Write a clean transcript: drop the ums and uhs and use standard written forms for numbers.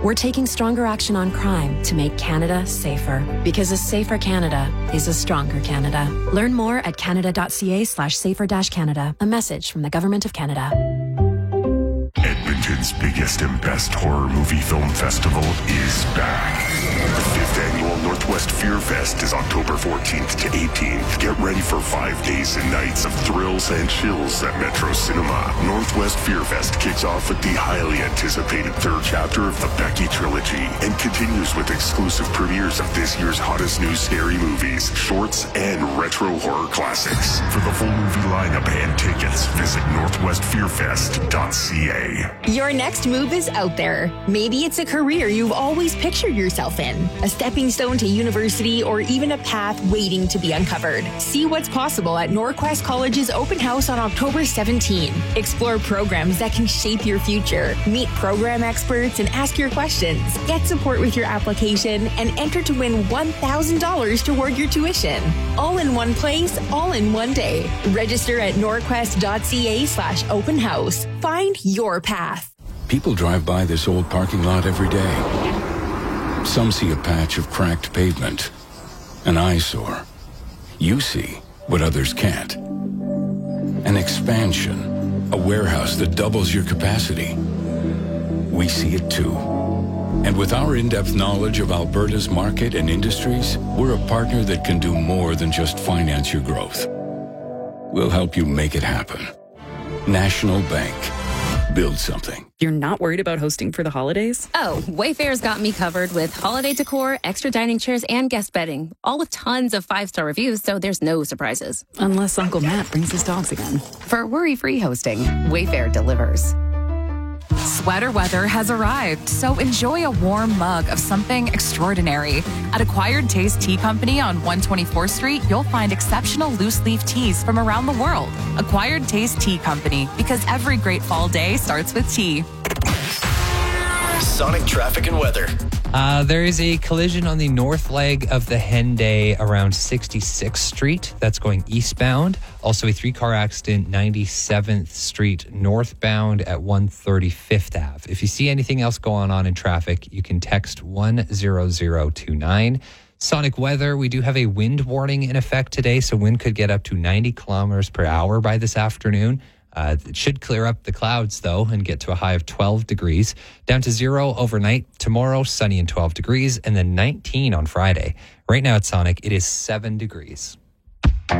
We're taking stronger action on crime to make Canada safer. Because a safer Canada is a stronger Canada. Learn more at canada.ca/safer-Canada. A message from the Government of Canada. Edmonton's biggest and best horror movie film festival is back. The 5th annual Northwest Fear Fest is October 14th to 18th. Get ready for 5 days and nights of thrills and chills at Metro Cinema. Northwest Fear Fest kicks off with the highly anticipated third chapter of the Becky trilogy and continues with exclusive premieres of this year's hottest new scary movies, shorts, and retro horror classics. For the full movie lineup and tickets, visit northwestfearfest.ca. Your next move is out there. Maybe it's a career you've always pictured yourself in, a stepping stone to university, or even a path waiting to be uncovered. See what's possible at Norquest College's open house on October 17. Explore programs that can shape your future. Meet program experts and ask your questions. Get support with your application and enter to win $1,000 toward your tuition. All in one place, all in one day. Register at norquest.ca/open house. Find your path. People drive by this old parking lot every day. Some see a patch of cracked pavement, an eyesore. You see what others can't. An expansion, a warehouse that doubles your capacity. We see it too. And with our in-depth knowledge of Alberta's market and industries, we're a partner that can do more than just finance your growth. We'll help you make it happen. National Bank. Build something. You're not worried about hosting for the holidays? Oh, Wayfair's got me covered with holiday decor, extra dining chairs, and guest bedding. All with tons of 5-star reviews, so there's no surprises. Unless Uncle Matt brings his dogs again. For worry-free hosting, Wayfair delivers. Sweater weather has arrived, so enjoy a warm mug of something extraordinary. At Acquired Taste Tea Company on 124th Street, you'll find exceptional loose-leaf teas from around the world. Acquired Taste Tea Company, because every great fall day starts with tea. Sonic traffic and weather. There is a collision on the north leg of the Henday around 66th Street. That's going eastbound. Also a 3-car accident, 97th Street northbound at 135th Ave. If you see anything else going on in traffic, you can text 10029. Sonic weather, we do have a wind warning in effect today, so wind could get up to 90 kilometers per hour by this afternoon. It should clear up the clouds, though, and get to a high of 12 degrees. Down to 0 overnight. Tomorrow, sunny and 12 degrees, and then 19 on Friday. Right now at Sonic, it is 7 degrees.